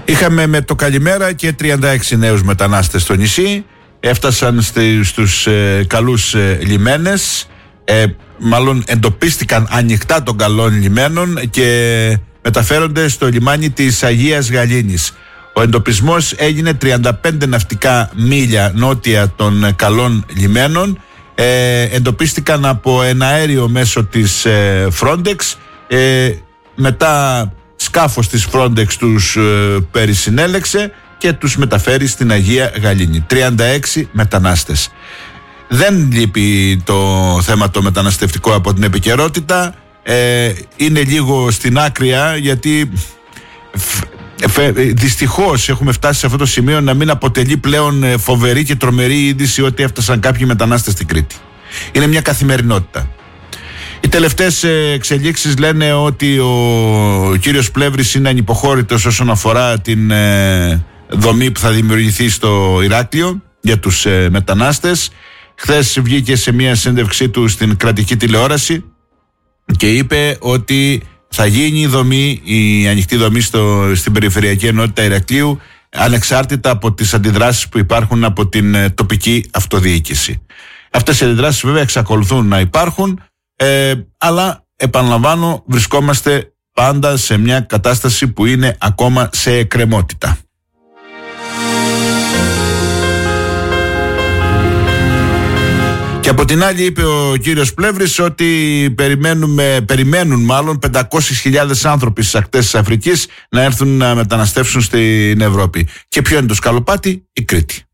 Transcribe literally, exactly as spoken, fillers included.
Είχαμε με το καλημέρα και τριάντα έξι νέους μετανάστες στο νησί. Έφτασαν στη, στους ε, καλούς ε, λιμένες, ε, μάλλον εντοπίστηκαν ανοιχτά των καλών λιμένων και μεταφέρονται στο λιμάνι της Αγίας Γαλήνης. Ο εντοπισμός έγινε τριάντα πέντε ναυτικά μίλια νότια των καλών λιμένων. Ε, εντοπίστηκαν από ένα αέριο μέσω της ε, Frontex. Ε, μετά σκάφος της Frontex τους ε, περισυνέλεξε και τους μεταφέρει στην Αγία Γαλήνη. τριάντα έξι μετανάστες. Δεν λείπει το θέμα το μεταναστευτικό από την επικαιρότητα. Ε, είναι λίγο στην άκρια, γιατί δυστυχώς έχουμε φτάσει σε αυτό το σημείο να μην αποτελεί πλέον φοβερή και τρομερή είδηση ότι έφτασαν κάποιοι μετανάστες στην Κρήτη. Είναι μια καθημερινότητα. Οι τελευταίες εξελίξεις λένε ότι ο κύριος Πλεύρης είναι ανυποχώρητος όσον αφορά την ε, δομή που θα δημιουργηθεί στο Ηράκλειο για τους ε, μετανάστες. Χθες βγήκε σε μια συνέντευξή του στην κρατική τηλεόραση και είπε ότι θα γίνει η δομή, η ανοιχτή δομή στο, στην Περιφερειακή Ενότητα Ηρακλείου, ανεξάρτητα από τις αντιδράσεις που υπάρχουν από την ε, τοπική αυτοδιοίκηση. Αυτές οι αντιδράσεις βέβαια εξακολουθούν να υπάρχουν, ε, αλλά επαναλαμβάνω, βρισκόμαστε πάντα σε μια κατάσταση που είναι ακόμα σε εκκρεμότητα. Και από την άλλη είπε ο κύριος Πλεύρης ότι περιμένουμε, περιμένουν μάλλον πεντακόσιες χιλιάδες άνθρωποι στις ακτές της Αφρικής να έρθουν να μεταναστεύσουν στην Ευρώπη. Και ποιο είναι το σκαλοπάτι? Η Κρήτη.